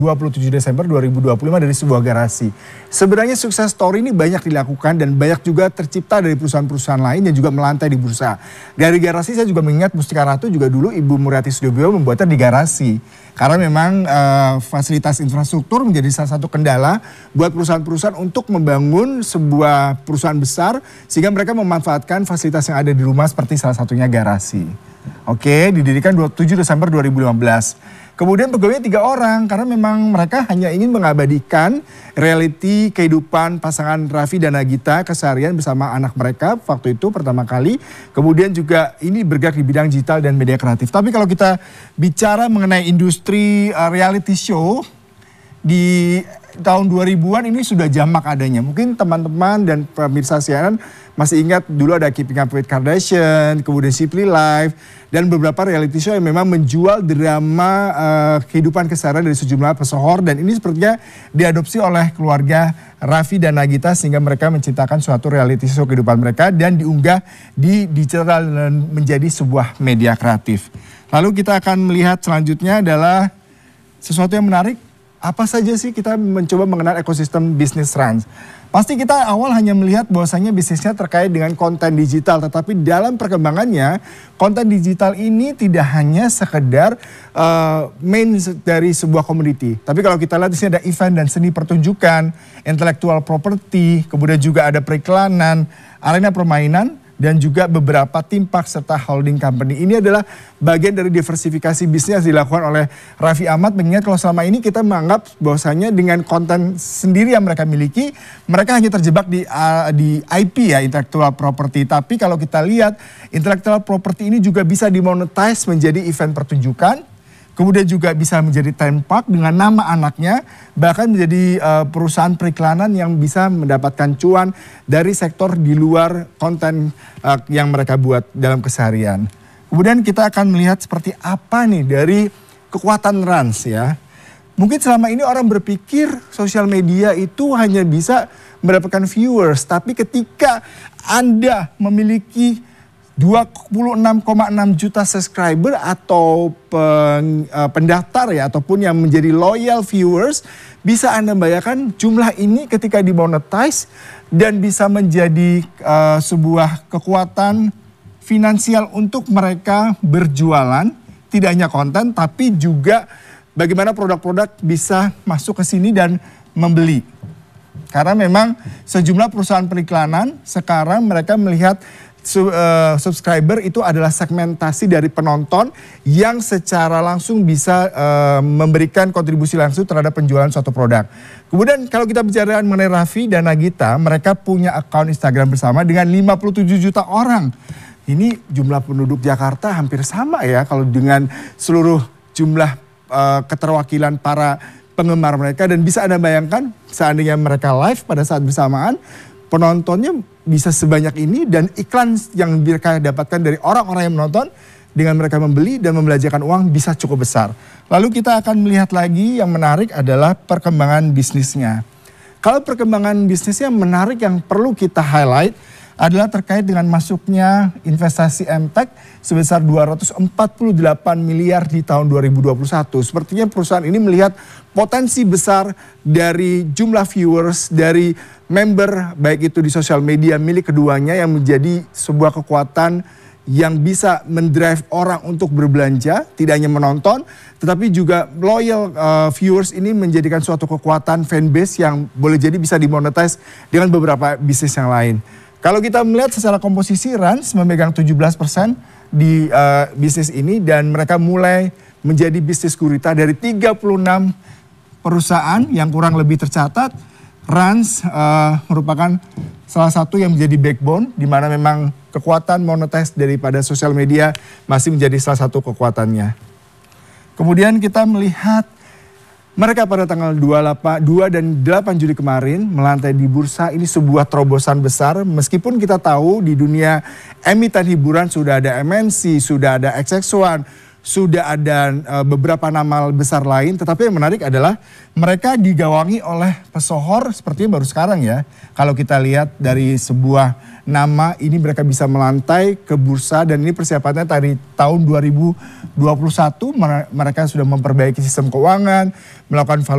27 Desember 2025 dari sebuah garasi. Sebenarnya sukses story ini banyak dilakukan dan banyak juga tercipta dari perusahaan-perusahaan lain yang juga melantai di bursa. Dari garasi saya juga mengingat Mustika Ratu juga dulu Ibu Muriati Sudibyo membuatnya di garasi. Karena memang fasilitas infrastruktur menjadi salah satu kendala buat perusahaan-perusahaan untuk membangun sebuah perusahaan besar sehingga mereka memanfaatkan fasilitas yang ada di rumah seperti salah satunya garasi. Oke, didirikan 27 Desember 2015. Kemudian pegawainya 3 orang karena memang mereka hanya ingin mengabadikan reality kehidupan pasangan Raffi dan Nagita keseharian bersama anak mereka waktu itu pertama kali. Kemudian juga ini bergerak di bidang digital dan media kreatif. Tapi kalau kita bicara mengenai industri reality show di tahun 2000-an ini sudah jamak adanya. Mungkin teman-teman dan pemirsa siaran masih ingat dulu ada Keeping Up with Kardashian, kemudian Simply Life, dan beberapa reality show yang memang menjual drama kehidupan keseharian dari sejumlah pesohor. Dan ini sepertinya diadopsi oleh keluarga Raffi dan Nagita sehingga mereka menciptakan suatu reality show kehidupan mereka dan diunggah di digital dan menjadi sebuah media kreatif. Lalu kita akan melihat selanjutnya adalah sesuatu yang menarik. Apa saja sih kita mencoba mengenal ekosistem bisnis Rans? Pasti kita awal hanya melihat bahwasanya bisnisnya terkait dengan konten digital. Tetapi dalam perkembangannya, konten digital ini tidak hanya sekedar main dari sebuah komoditi. Tapi kalau kita lihat di sini ada event dan seni pertunjukan, intellectual property, kemudian juga ada periklanan, arena permainan, dan juga beberapa theme park serta holding company. Ini adalah bagian dari diversifikasi bisnis yang dilakukan oleh Raffi Ahmad. Mengingat kalau selama ini kita menganggap bahwasanya dengan konten sendiri yang mereka miliki, mereka hanya terjebak di IP ya, intellectual property. Tapi kalau kita lihat, intellectual property ini juga bisa dimonetize menjadi event pertunjukan, kemudian juga bisa menjadi theme park dengan nama anaknya, bahkan menjadi perusahaan periklanan yang bisa mendapatkan cuan dari sektor di luar konten yang mereka buat dalam keseharian. Kemudian kita akan melihat seperti apa nih dari kekuatan Rans ya. Mungkin selama ini orang berpikir sosial media itu hanya bisa mendapatkan viewers, tapi ketika Anda memiliki 26,6 juta subscriber atau pendaftar ya ataupun yang menjadi loyal viewers, bisa Anda bayangkan jumlah ini ketika dimonetize dan bisa menjadi sebuah kekuatan finansial untuk mereka berjualan, tidak hanya konten tapi juga bagaimana produk-produk bisa masuk ke sini dan membeli. Karena memang sejumlah perusahaan periklanan sekarang mereka melihat subscriber itu adalah segmentasi dari penonton yang secara langsung bisa memberikan kontribusi langsung terhadap penjualan suatu produk. Kemudian kalau kita bicara mengenai Raffi dan Nagita, mereka punya akun Instagram bersama dengan 57 juta orang. Ini jumlah penduduk Jakarta hampir sama ya kalau dengan seluruh jumlah keterwakilan para penggemar mereka. Dan bisa Anda bayangkan seandainya mereka live pada saat bersamaan, penontonnya bisa sebanyak ini dan iklan yang mereka dapatkan dari orang-orang yang menonton dengan mereka membeli dan membelanjakan uang bisa cukup besar. Lalu kita akan melihat lagi yang menarik adalah perkembangan bisnisnya. Kalau perkembangan bisnisnya menarik yang perlu kita highlight adalah terkait dengan masuknya investasi MTech sebesar 248 miliar di tahun 2021. Sepertinya perusahaan ini melihat potensi besar dari jumlah viewers, dari member baik itu di sosial media milik keduanya yang menjadi sebuah kekuatan yang bisa mendrive orang untuk berbelanja, tidak hanya menonton, tetapi juga loyal viewers ini menjadikan suatu kekuatan fanbase yang boleh jadi bisa dimonetize dengan beberapa bisnis yang lain. Kalau kita melihat secara komposisi, Rans memegang 17% di bisnis ini dan mereka mulai menjadi bisnis gurita dari 36 perusahaan yang kurang lebih tercatat. Rans merupakan salah satu yang menjadi backbone di mana memang kekuatan monetize daripada sosial media masih menjadi salah satu kekuatannya. Kemudian kita melihat mereka pada tanggal 2 dan 8 Juli kemarin melantai di bursa. Ini sebuah terobosan besar meskipun kita tahu di dunia emiten hiburan sudah ada MNC, sudah ada XX1, sudah ada beberapa nama besar lain. Tetapi yang menarik adalah mereka digawangi oleh pesohor sepertinya baru sekarang ya. Kalau kita lihat dari sebuah nama ini mereka bisa melantai ke bursa dan ini persiapannya dari tahun 2021 mereka sudah memperbaiki sistem keuangan, melakukan